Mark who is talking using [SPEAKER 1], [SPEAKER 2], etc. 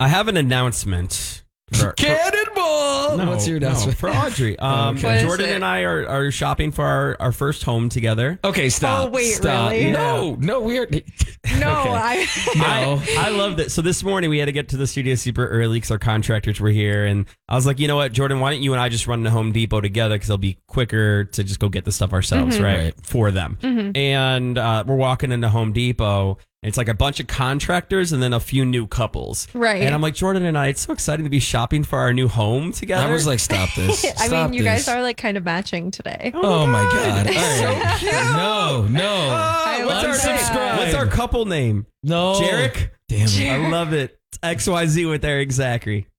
[SPEAKER 1] I have an announcement.
[SPEAKER 2] Cannonball!
[SPEAKER 1] No,
[SPEAKER 2] What's your announcement?
[SPEAKER 1] for Audrey.
[SPEAKER 2] Okay.
[SPEAKER 1] Jordan and I are shopping for our first home together.
[SPEAKER 2] Okay, stop.
[SPEAKER 3] Oh, wait,
[SPEAKER 2] stop.
[SPEAKER 3] really?
[SPEAKER 2] No, we are.
[SPEAKER 3] No,
[SPEAKER 2] Okay.
[SPEAKER 1] I love that. So this morning we had to get to the studio super early because our contractors were here, and I was like, you know what, Jordan, why don't you and I just run to Home Depot together because it'll be quicker to just go get the stuff ourselves, right? For them. And we're walking into Home Depot. And it's like a bunch of contractors and then a few new couples.
[SPEAKER 3] Right.
[SPEAKER 1] And I'm like, Jordan and I, it's so exciting to be shopping for our new home together.
[SPEAKER 2] I was like, stop this.
[SPEAKER 3] I
[SPEAKER 2] Stop
[SPEAKER 3] mean, you
[SPEAKER 2] this.
[SPEAKER 3] guys are like kind of matching today.
[SPEAKER 2] Oh my God. All right. No.
[SPEAKER 3] I
[SPEAKER 1] what's,
[SPEAKER 3] love
[SPEAKER 1] our,
[SPEAKER 3] that.
[SPEAKER 1] what's our couple name?
[SPEAKER 2] No.
[SPEAKER 1] Jarek?
[SPEAKER 2] Damn it.
[SPEAKER 1] I love it. It's XYZ with Eric Zachary.